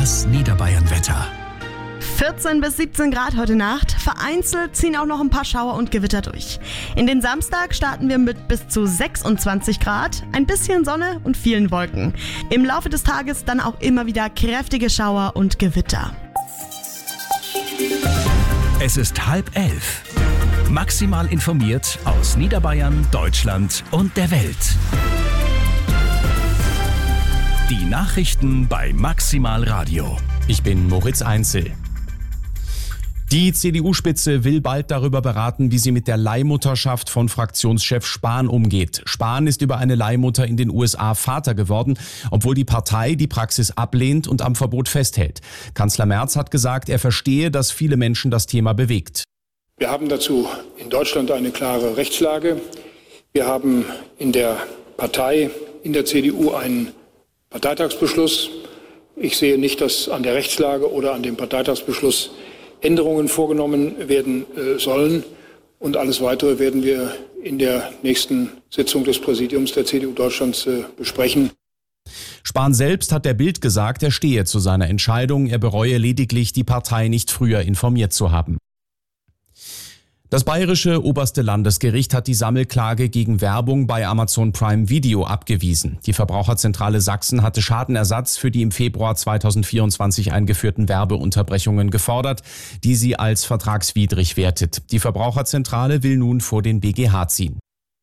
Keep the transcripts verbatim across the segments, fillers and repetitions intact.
Das Niederbayern-Wetter. vierzehn bis siebzehn Grad heute Nacht. Vereinzelt ziehen auch noch ein paar Schauer und Gewitter durch. In den Samstag starten wir mit bis zu sechsundzwanzig Grad, ein bisschen Sonne und vielen Wolken. Im Laufe des Tages dann auch immer wieder kräftige Schauer und Gewitter. Es ist halb elf. Maximal informiert aus Niederbayern, Deutschland und der Welt. Die Nachrichten bei Maximal Radio. Ich bin Moritz Einzel. Die C D U-Spitze will bald darüber beraten, wie sie mit der Leihmutterschaft von Fraktionschef Spahn umgeht. Spahn ist über eine Leihmutter in den U S A Vater geworden, obwohl die Partei die Praxis ablehnt und am Verbot festhält. Kanzler Merz hat gesagt, er verstehe, dass viele Menschen das Thema bewegt. Wir haben dazu in Deutschland eine klare Rechtslage. Wir haben in der Partei, in der C D U einen Parteitagsbeschluss. Ich sehe nicht, dass an der Rechtslage oder an dem Parteitagsbeschluss Änderungen vorgenommen werden äh, sollen. Und alles Weitere werden wir in der nächsten Sitzung des Präsidiums der C D U Deutschlands äh, besprechen. Spahn selbst hat der Bild gesagt, er stehe zu seiner Entscheidung. Er bereue lediglich, die Partei nicht früher informiert zu haben. Das bayerische oberste Landesgericht hat die Sammelklage gegen Werbung bei Amazon Prime Video abgewiesen. Die Verbraucherzentrale Sachsen hatte Schadenersatz für die im Februar zweitausendvierundzwanzig eingeführten Werbeunterbrechungen gefordert, die sie als vertragswidrig wertet. Die Verbraucherzentrale will nun vor den B G H ziehen.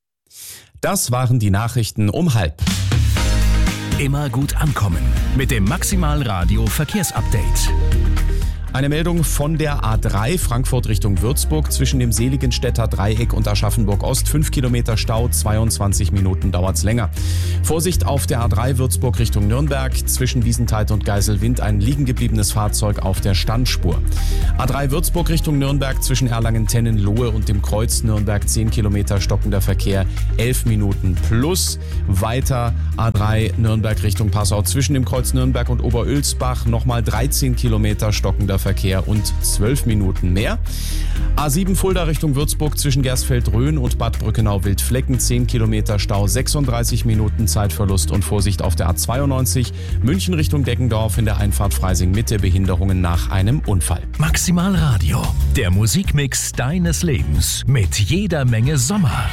Das waren die Nachrichten um halb. Immer gut ankommen mit dem Maximal Radio Verkehrsupdate. Eine Meldung von der A drei Frankfurt Richtung Würzburg zwischen dem Seligenstädter Dreieck und Aschaffenburg Ost. fünf Kilometer Stau, zweiundzwanzig Minuten dauert's länger. Vorsicht auf der A drei Würzburg Richtung Nürnberg. Zwischen Wiesenthal und Geiselwind ein liegen gebliebenes Fahrzeug auf der Standspur. A drei Würzburg Richtung Nürnberg zwischen Erlangen-Tennen-Lohe und dem Kreuz Nürnberg zehn Kilometer stockender Verkehr, elf Minuten plus. Weiter A drei Nürnberg Richtung Passau zwischen dem Kreuz Nürnberg und Oberölsbach nochmal dreizehn Kilometer stockender Verkehr und zwölf Minuten mehr. A sieben Fulda Richtung Würzburg zwischen Gersfeld-Rhön und Bad Brückenau-Wildflecken zehn Kilometer Stau, sechsunddreißig Minuten Zeitverlust und Vorsicht auf der A zweiundneunzig München Richtung Deggendorf in der Einfahrt Freising-Mitte, Behinderungen nach einem Unfall. Maximal Radio, der Musikmix deines Lebens mit jeder Menge Sommer.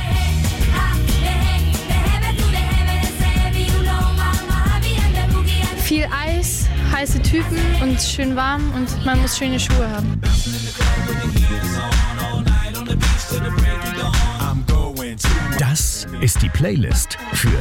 Viel Eis, heiße Typen und schön warm und man muss schöne Schuhe haben. Das ist die Playlist für